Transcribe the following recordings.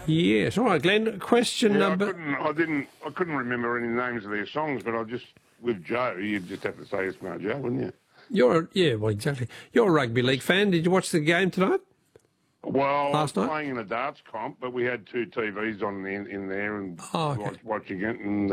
Yes. All right, Glenn. Question Yeah, number... I couldn't remember any names of their songs, but with Joe, you'd just have to say Smart Joe, wouldn't you? Well, exactly. You're a rugby league fan. Did you watch the game tonight? Well, Last I was night? playing in a darts comp, but we had 2 TVs on in there and Okay. watching it, and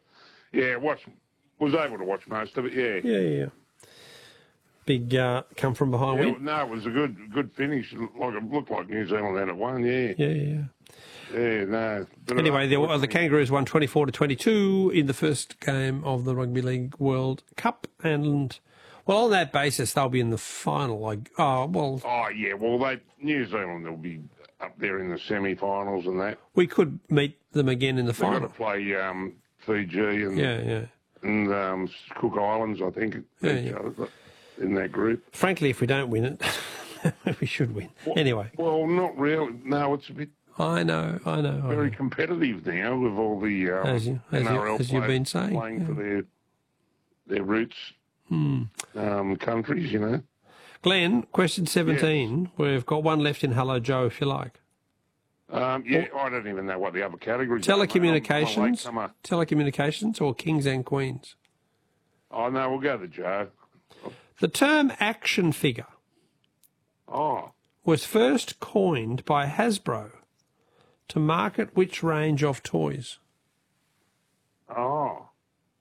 was able to watch most of it. Yeah. Yeah. Big come from behind win. No, it was a good finish. Like it looked like New Zealand had it won. Yeah. Yeah. Yeah, no. But Anyway, the Kangaroos won 24-22 in the first game of the Rugby League World Cup, and on that basis, they'll be in the final. Oh yeah, well New Zealand will be up there in the semi-finals and that. We could meet them again in the final. They've got to play Fiji and and Cook Islands, I think, in that group. Frankly, if we don't win it, we should win. Anyway. Well, not really. No, it's a bit. I know. Very competitive now with all the NRL as you've been saying, playing for their roots countries, you know. Glenn, question 17. Yes. We've got one left in Hello Joe, if you like. I don't even know what the other categories Telecommunications, telecommunications or kings and queens? Oh, no, we'll go to Joe. The term action figure was first coined by Hasbro to market which range of toys? Oh.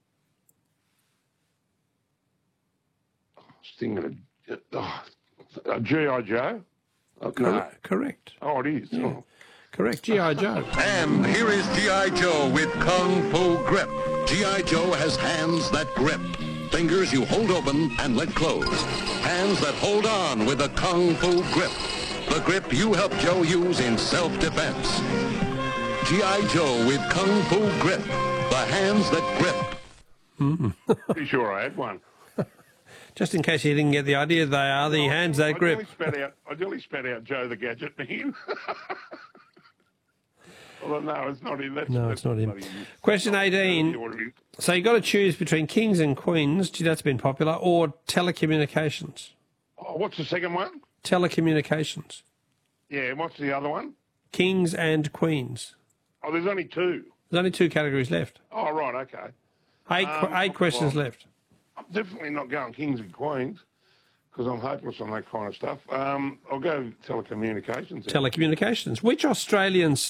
I was thinking of G.I. Joe? No. Correct. Oh, it is? Yeah. Oh. Correct, G.I. Joe. And here is G.I. Joe with Kung Fu Grip. G.I. Joe has hands that grip. Fingers you hold open and let close. Hands that hold on with a Kung Fu Grip. The grip you help Joe use in self-defense. G.I. Joe with Kung Fu Grip. The hands that grip. Pretty sure I had one. Just in case you didn't get the idea, they are the hands that grip. I nearly spat out Joe the Gadget Man. Well, no, it's not him. It's not him. Question 18. So you've got to choose between kings and queens, that's been popular, or telecommunications. Oh, what's the second one? Telecommunications. Yeah, and what's the other one? Kings and queens. Oh, there's only 2. There's only 2 categories left. Oh, right, okay. 8 questions left. I'm definitely not going kings and queens because I'm hopeless on that kind of stuff. I'll go telecommunications. Telecommunications. Which Australian